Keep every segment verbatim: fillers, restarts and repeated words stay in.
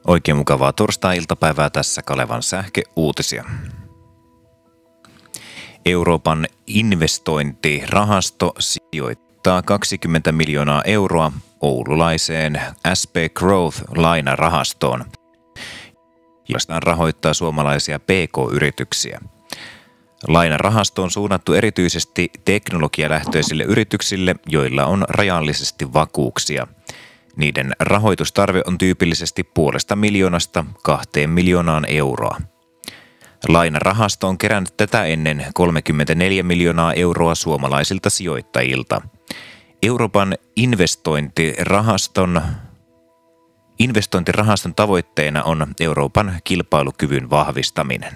Oikein mukavaa torstai-iltapäivää, tässä Kalevan sähköuutisia. Euroopan investointirahasto sijoittaa kaksikymmentä miljoonaa euroa oululaiseen S P Growth-lainarahastoon, josta rahoittaa suomalaisia P K-yrityksiä. Lainarahasto on suunnattu erityisesti teknologialähtöisille yrityksille, joilla on rajallisesti vakuuksia. Niiden rahoitustarve on tyypillisesti puolesta miljoonasta kahteen miljoonaan euroa. Lainarahasto on kerännyt tätä ennen kolmekymmentäneljä miljoonaa euroa suomalaisilta sijoittajilta. Euroopan investointirahaston, investointirahaston tavoitteena on Euroopan kilpailukyvyn vahvistaminen.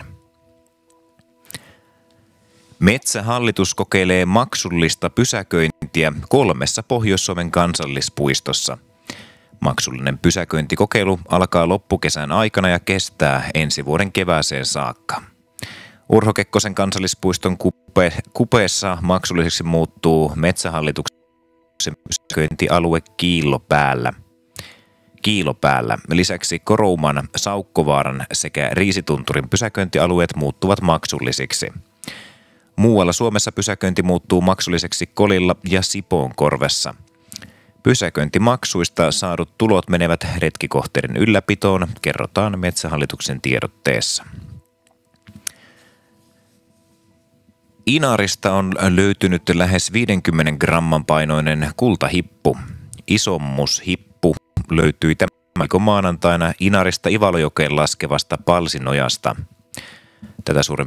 Metsähallitus kokeilee maksullista pysäköintiä kolmessa Pohjois-Suomen kansallispuistossa. Maksullinen pysäköintikokeilu alkaa loppukesän aikana ja kestää ensi vuoden kevääseen saakka. Urho Kekkosen kansallispuiston kupe, kupeessa maksulliseksi muuttuu Metsähallituksen pysäköintialue Kiilopäällä. Kiilopäällä. Lisäksi Korouman, Saukkovaaran sekä Riisitunturin pysäköintialueet muuttuvat maksullisiksi. Muualla Suomessa pysäköinti muuttuu maksulliseksi Kolilla ja Sipoonkorvessa. Pysäköintimaksuista saadut tulot menevät retkikohteiden ylläpitoon, kerrotaan Metsähallituksen tiedotteessa. Inarista on löytynyt lähes viidenkymmenen gramman painoinen kultahippu. Isommushippu löytyi tämän maanantaina Inarista Ivalojokeen laskevasta Palsinojasta. Tätä suurempi